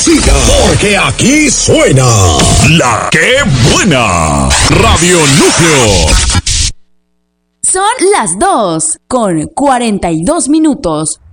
cocina, porque aquí suena La Que Buena. Radio Núcleo. Son las 2:42.